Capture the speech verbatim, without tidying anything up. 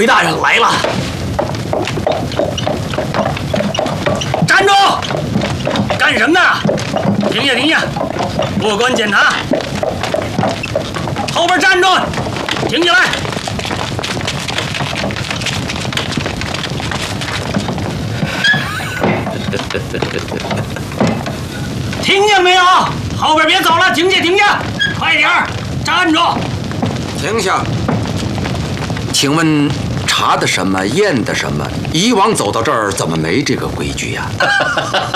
回大人来了。站住！干什么呢？停下，停下！不管检查。后边站住！停下来！听见没有？后边别走了，停下，停下！快点儿，站住！ 停下！请问查的什么，验的什么？以往走到这儿怎么没这个规矩呀？